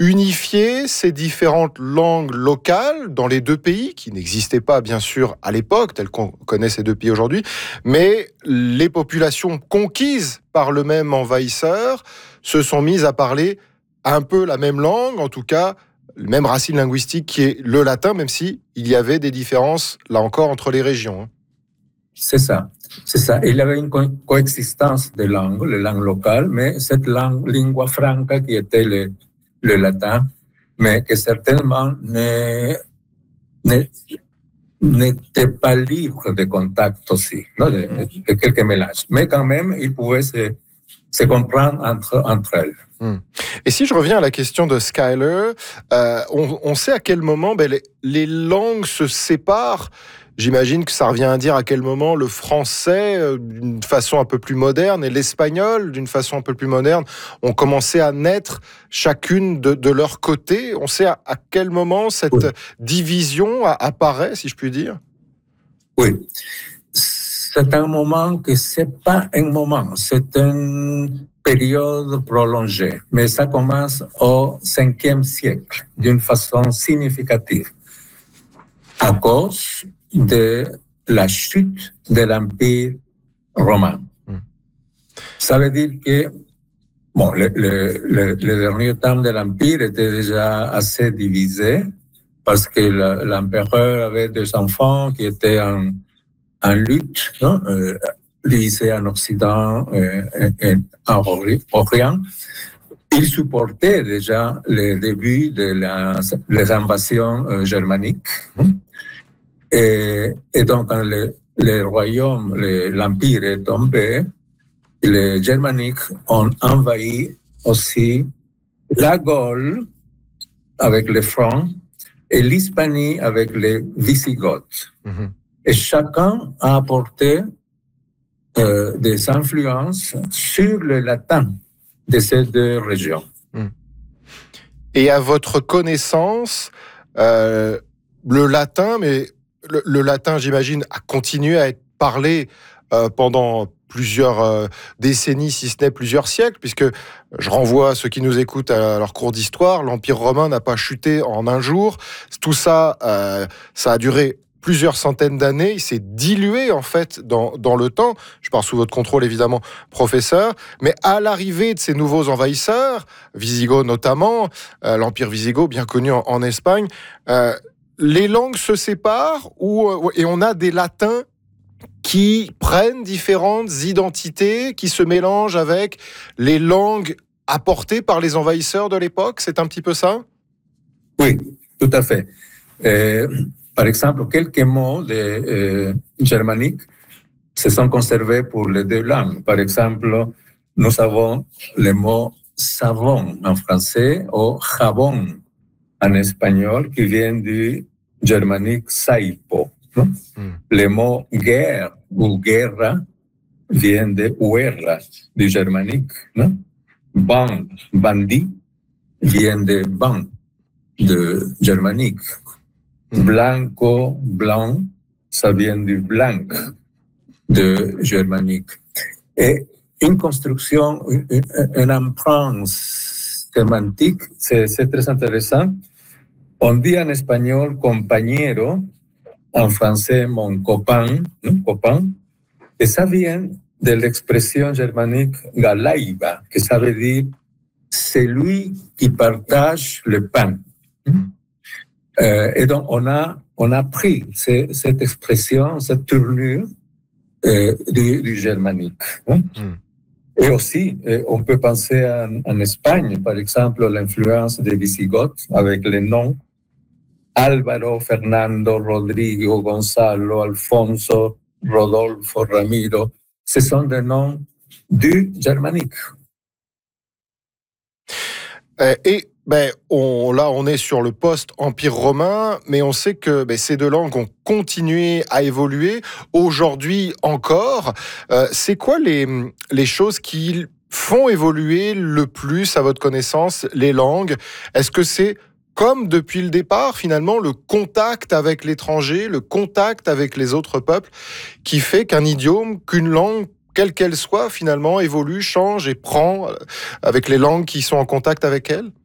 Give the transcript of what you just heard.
unifier ces différentes langues locales dans les deux pays, qui n'existaient pas bien sûr à l'époque, telles qu'on connaît ces deux pays aujourd'hui, mais les populations conquises par le même envahisseur se sont mises à parler un peu la même langue, en tout cas, la même racine linguistique qui est le latin, même si il y avait des différences, là encore, entre les régions. C'est ça. Il y avait une coexistence des langues, les langues locales, mais cette langue, lingua franca, qui était le latin, mais que certainement n'était pas libre de contact aussi, non, de quelques mélanges. Mais quand même, ils pouvaient se comprendre entre elles. Et si je reviens à la question de Schuyler, on sait à quel moment les langues se séparent. J'imagine que ça revient à dire à quel moment le français, d'une façon un peu plus moderne, et l'espagnol, d'une façon un peu plus moderne, ont commencé à naître chacune de leur côté. On sait à quel moment cette division apparaît, si je puis dire. Oui, c'est un moment que c'est pas un moment, c'est une période prolongée, mais ça commence au 5e siècle d'une façon significative à cause de la chute de l'Empire romain. Ça veut dire que le dernier temps de l'Empire était déjà assez divisé parce que l'empereur avait des enfants qui étaient en lutte, non? Divisés en Occident et en Orient. Il supportait déjà le début des invasions germaniques. Et donc, quand le royaume, l'empire est tombé, les Germaniques ont envahi aussi la Gaule avec les Francs et l'Hispanie avec les Wisigoths. Et chacun a apporté des influences sur le latin de ces deux régions. Et à votre connaissance, le latin, mais le latin, j'imagine, a continué à être parlé pendant plusieurs décennies, si ce n'est plusieurs siècles, puisque je renvoie ceux qui nous écoutent à leur cours d'histoire, l'Empire romain n'a pas chuté en un jour. Tout ça, ça a duré plusieurs centaines d'années, il s'est dilué en fait dans le temps. Je parle sous votre contrôle évidemment, professeur. Mais à l'arrivée de ces nouveaux envahisseurs, Visigoths notamment, l'Empire wisigoth bien connu en Espagne, les langues se séparent et on a des latins qui prennent différentes identités, qui se mélangent avec les langues apportées par les envahisseurs de l'époque. C'est un petit peu ça? Oui, tout à fait. Par exemple, quelques mots germaniques se sont conservés pour les deux langues. Par exemple, nous avons le mot savon en français ou jabón en espagnol qui vient du germanique saipo. Le mot guerre ou guerra vient de guerra, du germanique. Ban, bandit, vient de ban, de germanique. Blanco, blanc, ça vient du blanc, de germanique. Et une construction, une empreinte sémantique, c'est très intéressant. On dit en espagnol compañero, en français mon copain, copain, et ça vient de l'expression germanique galaiba, que ça veut dire celui qui partage le pain. Et donc on a pris cette expression, cette tournure du germanique. Et aussi, on peut penser en Espagne, par exemple, l'influence des Wisigoths avec les noms Álvaro, Fernando, Rodrigo, Gonzalo, Alfonso, Rodolfo, Ramiro. Ce sont des noms du germanique. On est sur le post-Empire romain, mais on sait que ces deux langues ont continué à évoluer. Aujourd'hui encore, c'est quoi les choses qui font évoluer le plus, à votre connaissance, les langues? Est-ce que c'est comme depuis le départ, finalement, le contact avec l'étranger, le contact avec les autres peuples, qui fait qu'un idiome, qu'une langue, quelle qu'elle soit, finalement, évolue, change et prend avec les langues qui sont en contact avec elle?